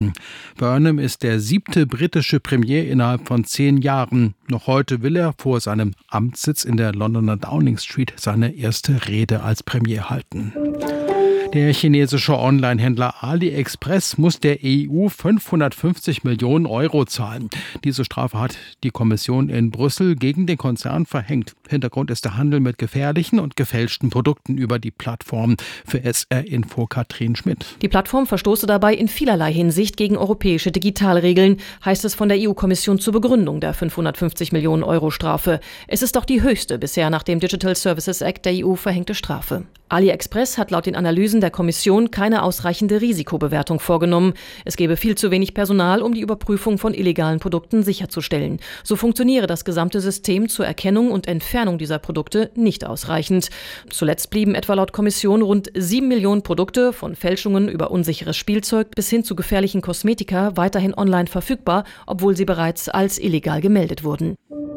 werden. Burnham ist der 7. britische Premier innerhalb von 10 Jahren. Noch heute will er vor seinem Amtssitz in der Londoner Downing Street seine erste Rede als Premier halten. Der chinesische Online-Händler AliExpress muss der EU 550 Millionen Euro zahlen. Diese Strafe hat die Kommission in Brüssel gegen den Konzern verhängt. Hintergrund ist der Handel mit gefährlichen und gefälschten Produkten über die Plattform. Für SR Info Katrin Schmidt. Die Plattform verstoße dabei in vielerlei Hinsicht gegen europäische Digitalregeln, heißt es von der EU-Kommission zur Begründung der 550 Millionen Euro Strafe. Es ist auch die höchste bisher nach dem Digital Services Act der EU verhängte Strafe. AliExpress hat laut den Analysen der Kommission keine ausreichende Risikobewertung vorgenommen. Es gebe viel zu wenig Personal, um die Überprüfung von illegalen Produkten sicherzustellen. So funktioniere das gesamte System zur Erkennung und Entfernung dieser Produkte nicht ausreichend. Zuletzt blieben etwa laut Kommission rund 7 Millionen Produkte, von Fälschungen über unsicheres Spielzeug bis hin zu gefährlichen Kosmetika, weiterhin online verfügbar, obwohl sie bereits als illegal gemeldet wurden.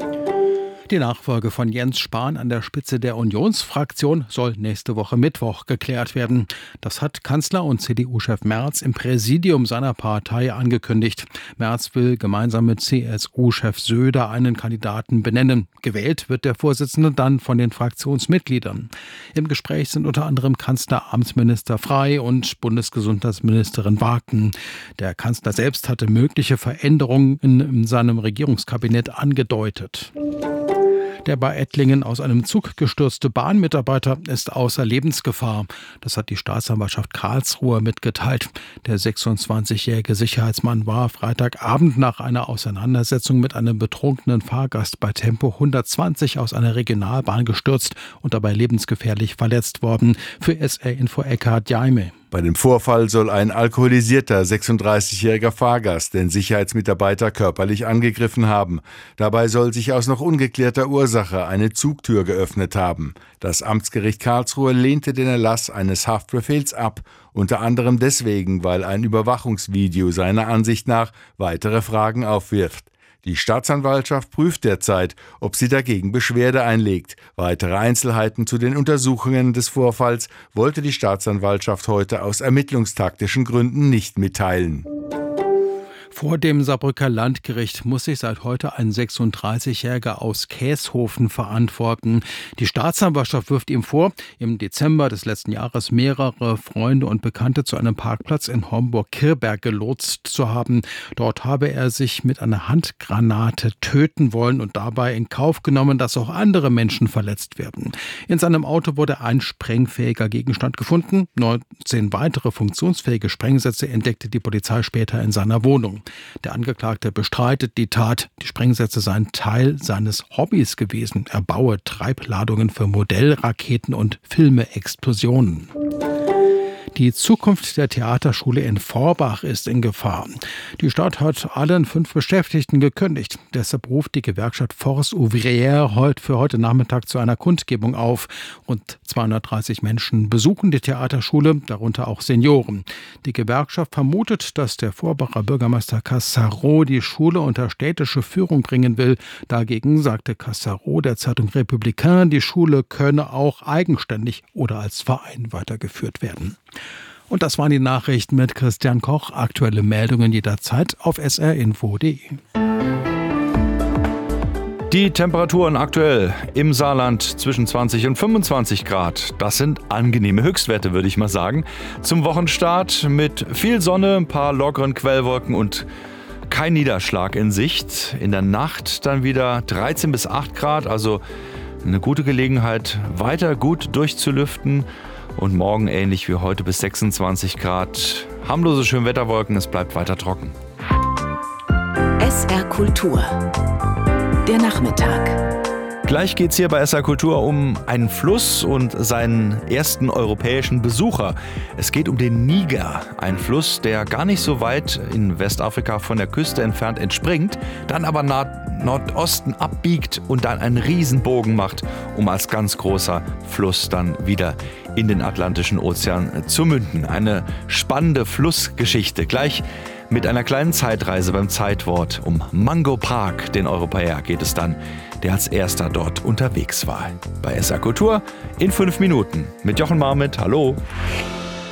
Die Nachfolge von Jens Spahn an der Spitze der Unionsfraktion soll nächste Woche Mittwoch geklärt werden. Das hat Kanzler und CDU-Chef Merz im Präsidium seiner Partei angekündigt. Merz will gemeinsam mit CSU-Chef Söder einen Kandidaten benennen. Gewählt wird der Vorsitzende dann von den Fraktionsmitgliedern. Im Gespräch sind unter anderem Kanzleramtsminister Frey und Bundesgesundheitsministerin Wagen. Der Kanzler selbst hatte mögliche Veränderungen in seinem Regierungskabinett angedeutet. Der bei Ettlingen aus einem Zug gestürzte Bahnmitarbeiter ist außer Lebensgefahr. Das hat die Staatsanwaltschaft Karlsruhe mitgeteilt. Der 26-jährige Sicherheitsmann war Freitagabend nach einer Auseinandersetzung mit einem betrunkenen Fahrgast bei Tempo 120 aus einer Regionalbahn gestürzt und dabei lebensgefährlich verletzt worden. Für SR Info Eckhard Jaime. Bei dem Vorfall soll ein alkoholisierter 36-jähriger Fahrgast den Sicherheitsmitarbeiter körperlich angegriffen haben. Dabei soll sich aus noch ungeklärter Ursache eine Zugtür geöffnet haben. Das Amtsgericht Karlsruhe lehnte den Erlass eines Haftbefehls ab, unter anderem deswegen, weil ein Überwachungsvideo seiner Ansicht nach weitere Fragen aufwirft. Die Staatsanwaltschaft prüft derzeit, ob sie dagegen Beschwerde einlegt. Weitere Einzelheiten zu den Untersuchungen des Vorfalls wollte die Staatsanwaltschaft heute aus ermittlungstaktischen Gründen nicht mitteilen. Vor dem Saarbrücker Landgericht muss sich seit heute ein 36-Jähriger aus Käshofen verantworten. Die Staatsanwaltschaft wirft ihm vor, im Dezember des letzten Jahres mehrere Freunde und Bekannte zu einem Parkplatz in Homburg-Kirchberg gelotst zu haben. Dort habe er sich mit einer Handgranate töten wollen und dabei in Kauf genommen, dass auch andere Menschen verletzt werden. In seinem Auto wurde ein sprengfähiger Gegenstand gefunden. 19 weitere funktionsfähige Sprengsätze entdeckte die Polizei später in seiner Wohnung. Der Angeklagte bestreitet die Tat. Die Sprengsätze seien Teil seines Hobbys gewesen. Er baue Treibladungen für Modellraketen und filme Explosionen. Die Zukunft der Theaterschule in Forbach ist in Gefahr. Die Stadt hat allen 5 Beschäftigten gekündigt. Deshalb ruft die Gewerkschaft Force Ouvrière für heute Nachmittag zu einer Kundgebung auf. Rund 230 Menschen besuchen die Theaterschule, darunter auch Senioren. Die Gewerkschaft vermutet, dass der Vorbacher Bürgermeister Cassaro die Schule unter städtische Führung bringen will. Dagegen sagte Cassaro der Zeitung Républicain, die Schule könne auch eigenständig oder als Verein weitergeführt werden. Und das waren die Nachrichten mit Christian Koch. Aktuelle Meldungen jederzeit auf srinfo.de. Die Temperaturen aktuell im Saarland zwischen 20 und 25 Grad. Das sind angenehme Höchstwerte, würde ich mal sagen. Zum Wochenstart mit viel Sonne, ein paar lockeren Quellwolken und kein Niederschlag in Sicht. In der Nacht dann wieder 13 bis 8 Grad, also eine gute Gelegenheit, weiter gut durchzulüften. Und morgen ähnlich wie heute bis 26 Grad. Harmlose Schönwetterwolken, es bleibt weiter trocken. SR Kultur. Der Nachmittag. Gleich geht's hier bei SR Kultur um einen Fluss und seinen ersten europäischen Besucher. Es geht um den Niger, ein Fluss, der gar nicht so weit in Westafrika von der Küste entfernt entspringt, dann aber nach Nordosten abbiegt und dann einen Riesenbogen macht, um als ganz großer Fluss dann wieder in den Atlantischen Ozean zu münden. Eine spannende Flussgeschichte. Gleich mit einer kleinen Zeitreise beim Zeitwort um Mango Park, den Europäer, geht es dann, der als erster dort unterwegs war. Bei SR Kultur in 5 Minuten mit Jochen Marmit. Hallo!